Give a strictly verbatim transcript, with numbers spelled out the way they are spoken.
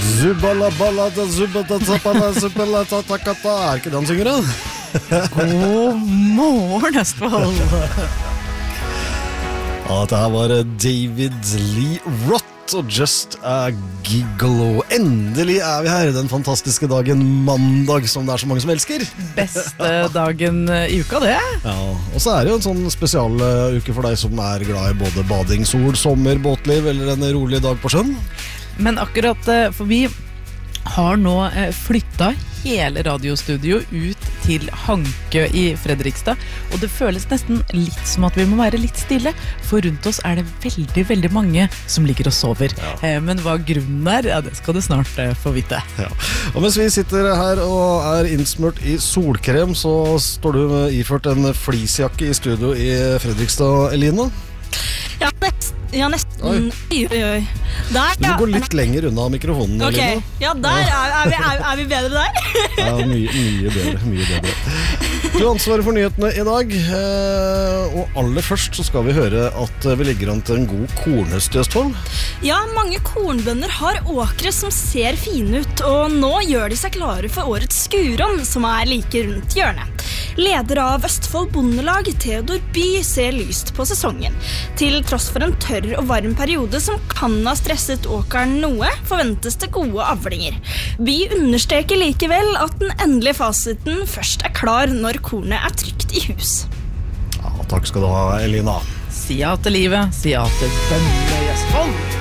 Zubalabalada, zubatatabala, zubalatakata. Er ikke det han synger, da? God morgen, Østfold. Ja, dette her var David Lee Roth og Just a Gigolo. Endelig er vi her, den fantastiske dagen mandag, som det er så mange som elsker. Beste dagen i uka, det. Ja, og så er det jo en sånn spesialuke for deg som er glad i både bading, sol, sommer, båtliv eller en rolig dag på sjøen. Men akkurat, for vi har nå flyttet hele radiostudio ut til Hankø i Fredrikstad, og det føles nesten litt som at vi må være litt stille, for rundt oss er det veldig, veldig mange som ligger og sover. Ja. Men hva grunnen er, ja, det skal du snart få vite. Ja. Og mens vi sitter her og er innsmurt i solkrem, så står du iført en fleecejakke i studio i Fredrikstad, Elina. Ja, nesten. Ja, nesten. Oi, oi, oi. Der, du må ja. gå litt lenger unna mikrofonen, Ok, Elina. ja, der er, er, vi, er, er vi bedre der? Ja, mye, mye bedre, mye bedre. Du ansvarer for nyhetene i dag, og aller først så skal vi høre at vi ligger an til en god kornhøst i Østfold. Ja, mange kornbønder har åkre som ser fine ut, og nå gjør de seg klare for årets skuron, som er like rundt hjørnet. Leder av Østfold Bondelag, Theodor By, ser lyst på sesongen. Til tross for en tørr og varm periode som kan ha stresset åkeren noe, forventes det gode avlinger. By understreker likevel at den endelige fasiten først er klar når kornet er trygt i hus. Ja, takk skal du ha, Elina. Si ja til livet, si ja til bøndene i Østfold.